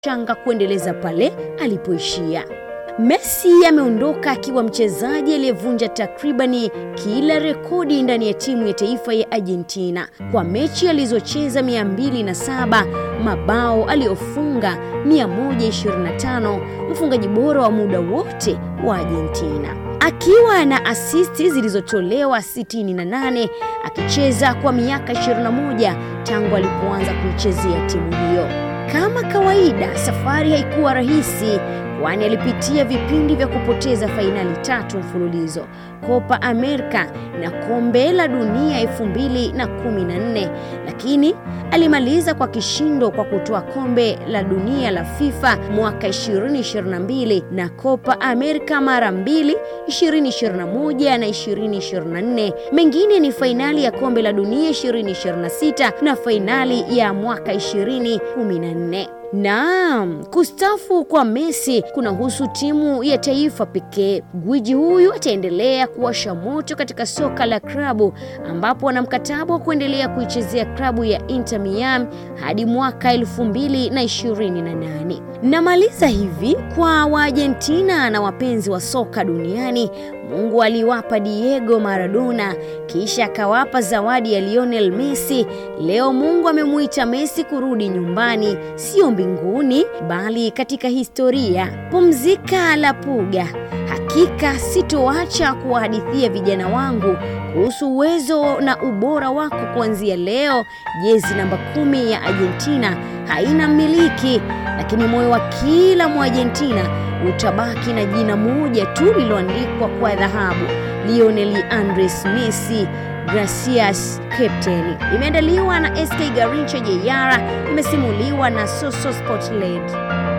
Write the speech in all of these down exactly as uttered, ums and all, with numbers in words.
changa kuendeleza pale alipoishia. Messi ameondoka akiwa mchezaji aliyevunja takribani kila rekodi ndani ya timu ya taifa ya Argentina kwa mechi alizocheza mia mbili na saba, mabao aliyofunga mia moja ishirini na tano, mfungaji bora wa muda wote wa Argentina akiwa na asisti zilizotolewa sitini na nane, akicheza kwa miaka ishirini na moja tangu alipoanza kuichezea timu hiyo. Kama kawaida, safari haikuwa rahisi, kwani alipitia vipindi vya kupoteza fainali tatu mfululizo, Copa America na Kombe la Dunia elfu mbili na kumi na nne, lakini alimaliza kwa kishindo kwa kutoa Kombe la Dunia la FIFA mwaka ishirini ishirini na mbili na Copa America mara mbili, ishirini ishirini na moja na ishirini ishirini na nne. Mengine ni fainali ya Kombe la Dunia ishirini ishirini na sita na fainali ya mwaka ishirini kumi na nne. Naam, kustafu kwa Messi kunahusu timu ya taifa pekee. Gwiji huyu ataendelea kuwasha moto katika soka la klabu, ambapo ana mkataba wa kuendelea kuichezea klabu ya Inter Miami hadi mwaka elfu mbili na ishirini na nane. Namaliza hivi kwa Waargentina na wapenzi wa soka duniani. Mungu aliwapa Diego Maradona, kisha akawapa zawadi ya Lionel Messi. Leo Mungu amemuita Messi kurudi nyumbani, sio mbinguni bali katika historia. Pumzika la Puga. Hakika sitoacha kuwahadithia vijana wangu kuhusu uwezo na ubora wako kuanzia leo. Jezi namba kumi ya Argentina haina mmiliki, lakini moyo wa kila Mwargentina utabaki na jina moja tu lililoandikwa kwa dhahabu: Lionel Andres Messi. Gracias Captain. Imeandaliwa na S K Garincha Jeyara, imesimuliwa na Soso Sportland.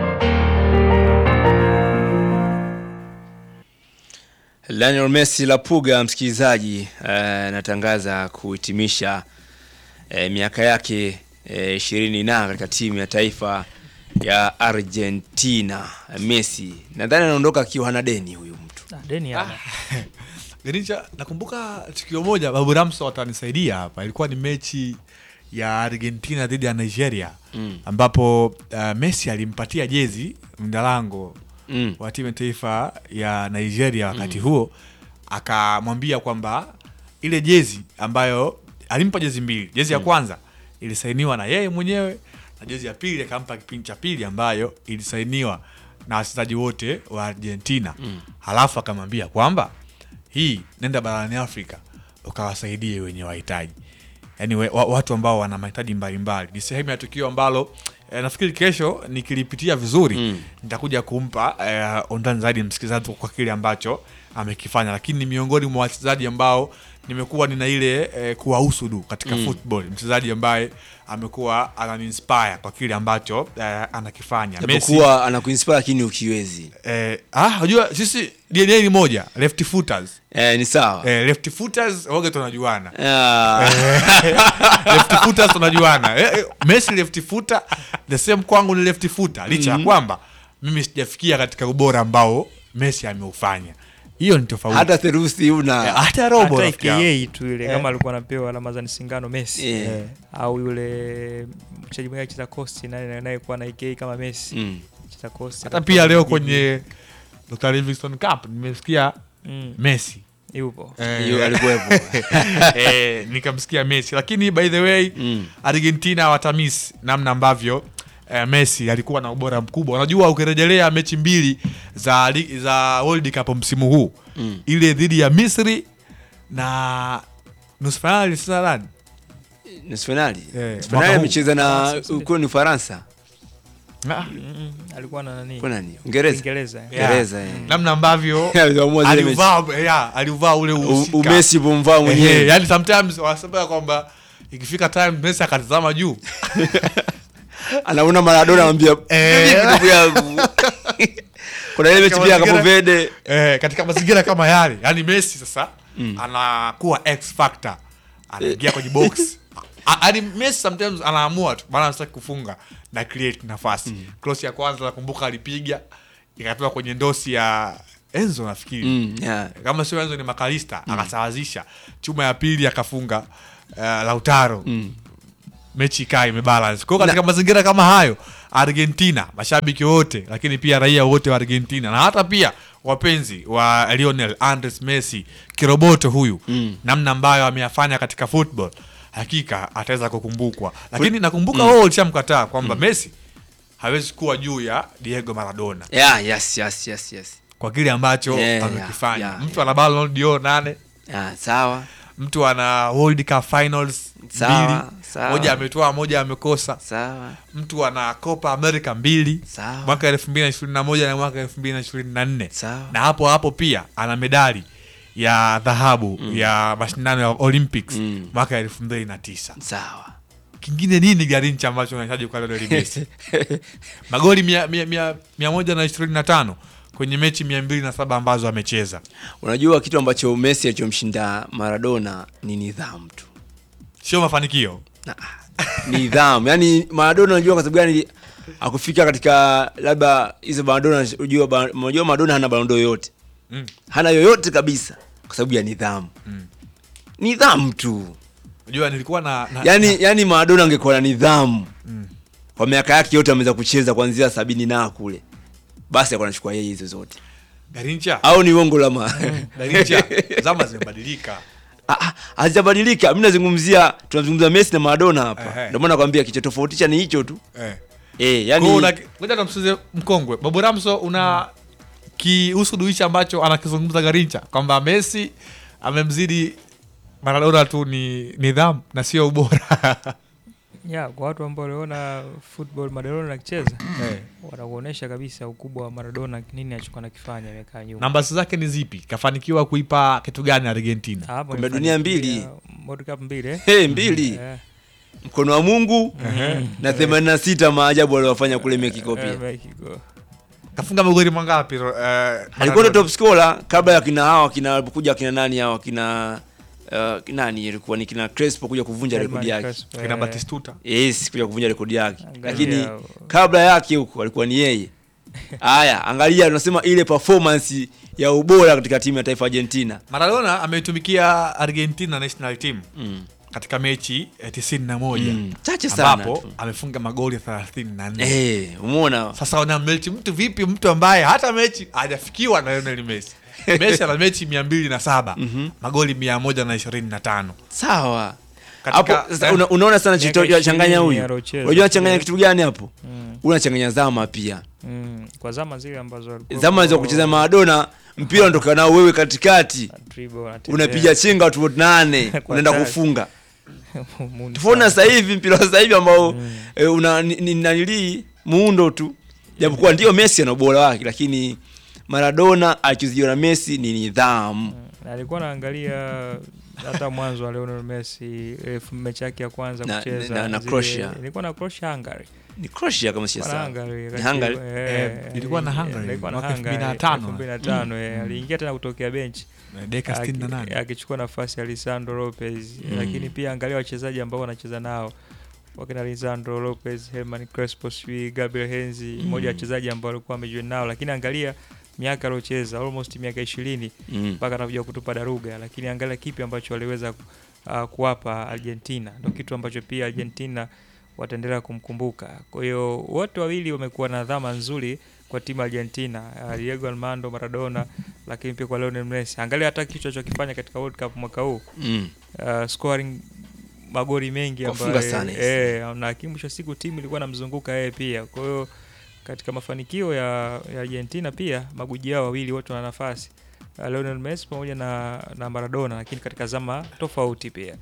Lionel Messi la Puga, msikilizaji, uh, natangaza kuhitimisha uh, miaka yake uh, ishirini na katika timu ya taifa ya Argentina. Messi nadhani anaondoka akiwa hana deni huyu mtu. Ah, deni hana. Garincha, nakumbuka tukio moja Babu Ramso atanisaidia hapa. Ilikuwa ni mechi ya Argentina dhidi ya Nigeria mm. ambapo uh, Messi alimpatia jezi mdalango mm. wa timu ya taifa ya Nigeria wakati mm. huo, akamwambia kwamba ile jezi ambayo alimpa jezi mbili. Jezi ya kwanza ilisainiwa na yeye mwenyewe na jezi ya pili akampa kipindi cha pili ambayo ilisainiwa na wachezaji wote wa Argentina. Mm. Halafu akamwambia kwamba hii nenda barani Afrika ukawasaidie wenye wahitaji. Yaani we, watu ambao wana mahitaji mbalimbali. Ni sehemu ya tukio ambalo eh, nafikiri kesho nikilipitia vizuri mm. nitakuja kumpa eh, ondani zaidi msikilizaji kwa kile ambacho amekifanya, lakini ni miongoni mwa wachezaji ambao nimekuwa nina ile eh, kuwahusudu katika mm. football, mchezaji ambaye amekuwa ananinspire kwa kile ambacho eh, anakifanya. Messi amekuwa anakuinspire lakini ukiwezi. Eh ah unajua sisi D N A ni moja, left footers. Eh ni sawa. Eh left footers wote tunajuana. Yeah. Left footers tunajuana. Eh, Messi left footer, the same kwangu ni left footer. Licha ya mm. kwamba mimi sijafikia katika ubora ambao Messi ameufanya. Hiyo ni tofauti. Hata theruthi una eh, hata robo rafiki yeye tu ile eh. kama alikuwa anapewa alama za Singano Messi yeah. eh. au yule mchezaji mwingine akicheza Coast naye naye kwa na I K kama Messi mm. akicheza Coast. Hata pia leo kwenye Doctor Livingston Cup nimesikia mm. Messi yupo eh, yu alikuwepo eh nikamsikia Messi, lakini by the way mm. Argentina watamiss namna ambavyo Uh, Messi alikuwa na ubora mkubwa. Unajua ukirejelea mechi mbili za za World Cup msimu huu mm. ile dhidi ya Misri na nusu finali sasa nani? Nusu finali. Yeah. Finali amecheza na uko ni Faransa. Ah, mm, alikuwa na nani? Kwa nani? Uingereza. Uingereza. Uingereza. Yeah. Yeah. Namna ambavyo alivaa yeah, alivaa ule usika. Messi bomvaa mwenyewe. Yeah, yani sometimes wanasema kwamba ikifika time Messi akatazama juu. Anaona Maradona anamwambia eh ndugu yangu. Kuna ile mechi pia kama Vede eh katika mazingira kama yale. Yaani Messi sasa mm. anakuwa X factor. Anaingia kwenye box. Yaani Messi sometimes anaamua tu bana anataka kufunga na create nafasi. Mm. Cross ya kwanza nakumbuka alipiga ikatoka kwenye ndosi ya Enzo nafikiri. Mm, yeah. Kama sio Enzo ni Makalista mm. akasawazisha. Chuma ya pili akafunga uh, Lautaro. Mm. mechi ikae imebalance. Kwa hiyo katika mazingira kama hayo, Argentina, mashabiki wote lakini pia raia wote wa Argentina na hata pia wapenzi wa Lionel Andres Messi, kiroboto huyu, mm. namna ambayo ameyafanya katika football, hakika ataweza kukumbukwa. Lakini nakumbuka wao mm. walishamkataa kwamba mm. Messi hawezi kuwa juu ya Diego Maradona. Yeah, yes, yes, yes, yes. Kwa kile ambacho yeah, amekifanya. Yeah, yeah, mtu yeah. ana Ballon d'Or nane. Yeah, sawa. Mtu ana World Cup Finals mbili. Moja ametoa, moja amekosa. Sawa. Mtu ana Copa America mbili. Sawa. Mwaka elfu mbili na ishirini na moja na mwaka elfu mbili na ishirini na nne. Sawa. Na hapo hapo pia ana medali ya dhahabu mm. ya mashindano ya Olympics mm. mwaka elfu mbili na tisa. Sawa. Kingine nini Garincha ambacho unahitaji kwa Lionel Messi? Magoli mia moja na ishirini na tano kwenye mechi mia mbili na saba ambazo amecheza. Unajua kitu ambacho Messi alichomshinda Maradona ni nidhamu tu. Sio mafanikio. Na, nidhamu. Yaani Maradona unajua kwa sababu gani akufika katika labda hizo Maradona, unajua unajua Maradona hana Ballon d'Or yoyote. Mm. Hana yoyote kabisa kwa sababu ya nidhamu. Mm. Nidhamu tu. Unajua nilikuwa na, na Yaani na, yaani Maradona angekuwa na nidhamu. Mm. Kwa miaka yake yote ameweza kucheza kuanzia sabini na kule. Basi alikuwa anachukua yeye hizo zote. Garincha au ni uongo lama? Garincha zama zimebadilika. Ah, hazijabadilika. Mimi nazungumzia, tunazungumza Messi na Maradona hapa. Ndio maana nakwambia kicho tofautisha ni hicho tu. Eh. Eh, yani ngoja tumsize mkongwe. Babu Ramso una hmm. kiusuduisha ambacho anakizungumza Garincha kwamba Messi amemzidi Maradona tu ni nidhamu na sio ubora. Yeah, kwa watu ambao waliona football Maradona akicheza, hey. wanakuonesha kabisa ukubwa wa Maradona, nini alichokuwa anakifanya miaka nyuma. Namba zake ni zipi? Kafanikiwa kuipa kitu gani Argentina? Kombe dunia mbili, World Cup mbili eh. Hey, mbili. Yeah. Mkono wa Mungu mm-hmm. na themanini na sita maajabu aliyofanya kule Mexico pia. Mexico. Kafunga magoli mangapi? Uh, alikuwa top scorer kabla ya kina hao kina kuja kina nani hao kina Uh, nani ilikuwa ni kina Crespo kuja kuvunja rekodi yake, kina Batistuta. Yes, kuja kuvunja rekodi yake. Lakini kabla yake huko alikuwa ni yeye. Haya, angalia tunasema ile performance ya ubora katika timu ya taifa Argentina. Maradona ameitumikia Argentina national team mm. katika mechi tisini na moja mm. chache sana ambapo amefunga magoli thelathini na nne. Eh, umeona? Sasa una mechi mtu vipi, mtu ambaye hata mechi hajafikiwa na Lionel Messi. Messi ana mechi mia mbili na saba, mm-hmm. magoli mia moja na ishirini na tano. Sawa. Hapo una, unaona sana chitu changanya huyu. Unajua changanya kitu gani hapo? Mm. Unachanganya zama pia. Mm. Kwa zama zile ambazo alikuwa zama za kucheza Maradona, mpira unatoka nao wewe katikati. Unapiga chenga watu nane, unaenda kufunga. Tunaona sasa hivi mpira sasa hivi ambao mm. e, una nanili muundo tu. Japokuwa ndio Messi ana ubora wake, lakini Maradona alichoziona Messi ni nidhamu. Hmm. Alikuwa anaangalia hata mwanzo wa Lionel Messi mechi yake ya kwanza na, kucheza na, na Croatia. Ilikuwa na Croatia Hungary. Ni Croatia kama si sawa. Ni Hungary. Ilikuwa na Hungary. Ilikuwa na Hungary. elfu mbili na tano aliingia tena kutokea bench dakika sitini na nane akichukua nafasi ya Lisandro Lopez. Mm. Lakini pia angalia wachezaji ambao wanacheza nao. Wakina Lisandro Lopez, Herman Crespo, Gabriel Henzi, mmoja wa wachezaji ambao walikuwa wamejoin nao, lakini angalia miaka aliocheza almost miaka ishirini mpaka mm. anakuja kutupa daruga, lakini angalia kipi ambacho waliweza uh, kuwapa Argentina. Ndio kitu ambacho pia Argentina wataendelea kumkumbuka. Kwa hiyo wote wawili wamekuwa na dhama nzuri kwa timu Argentina, uh, Diego Armando Maradona, lakini pia kwa Lionel Messi. Angalia hata kitu alichokifanya katika World Cup mwaka huu. Mm. Uh, scoring magoli mengi ambayo eh na kimwisho siku timu ilikuwa inamzunguka yeye pia. Kwa hiyo katika mafanikio ya, ya Argentina pia maguji yao wawili wote wana nafasi, uh, Lionel Messi pamoja na na Maradona, lakini katika zama tofauti pia.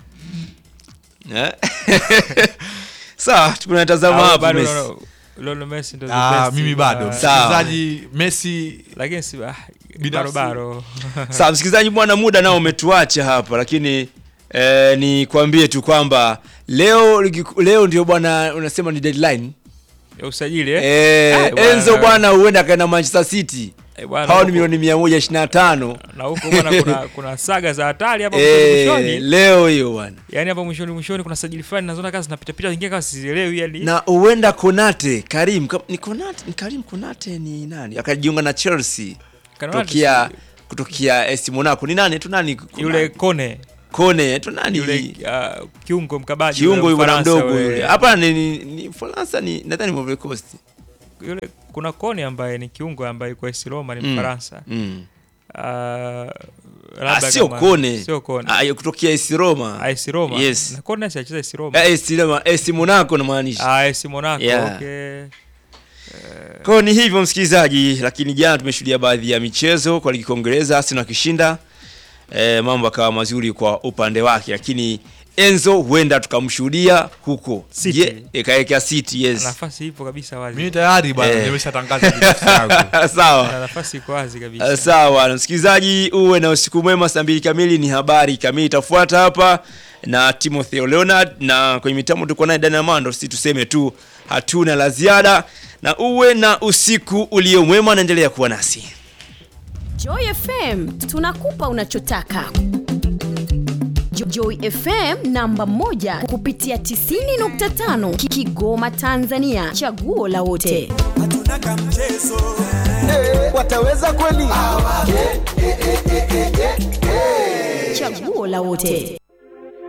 Sawa, tunatazama hapa Messi. Lionel Messi ndio ah, mimi bado msikilizaji uh, Messi lakini si ah, barabara. Sawa msikilizaji, bwana muda nao umetuacha hapa, lakini eh, ni kwambie tu kwamba leo leo ndio bwana unasema ni deadline ya usajili eh, eh Ay, Enzo bwana huenda kaenda Manchester City. Hao ni milioni mia moja ishirini na tano na huko bwana kuna kuna saga za hatari hapa mwishoni mwishoni leo hiyo bwana. Yaani hapa mwishoni mwishoni kuna sajili fulani nazoona kazi zinapita pita zingine kama sizielewi yani. Na huenda Konate Karim ni Konate ni Karim Konate ni nani akajiunga na Chelsea kutokea kutokea A S Monaco. Ni nani tu nani yule Kone Kone tu nani yule uh, kiungo mkabaji kiungo yule mdogo we... yule hapa ni, ni, ni Faransa ni nadhani Ivory Coast yule kuna Kone ambaye ni kiungo ambaye kwa A S Roma ni Mfaransa mm. mm. uh, ah, sio Kone sio Kone ah kutokea A S Roma A S Roma yes. na Kone anacheza A S Roma A S Roma A S Monaco na maanisha ah A S Monaco yeah. okay uh... kwa ni hivyo msikilizaji, lakini jana tumeshuhudia baadhi ya michezo kwa ligi Kiingereza, Arsenal kishinda eh, mambo akawa mazuri kwa upande wake, lakini Enzo huenda tukamshuhudia huko je ikaeka City yes nafasi ipo kabisa wazi. Mimi tayari bwana eh. nimeshatangaza binafsi yangu sawa nafasi iko wazi kabisa. Uh, sawa msikilizaji, uwe na usiku mwema. Saa mbili kamili ni habari kamili itafuata hapa na Timothy Leonard, na kwenye mitambo tuko naye Daniel Mando. Sisi tuseme tu hatuna la ziada, na uwe na usiku ulio mwema, naendelea kuwa nasi. Joy F M tunakupa unachotaka. Joy F M namba moja kupitia tisini nukta tano Kigoma Tanzania, chaguo la wote. Hatuna kamchezo. Hey, wataweza kweli? Chaguo la wote.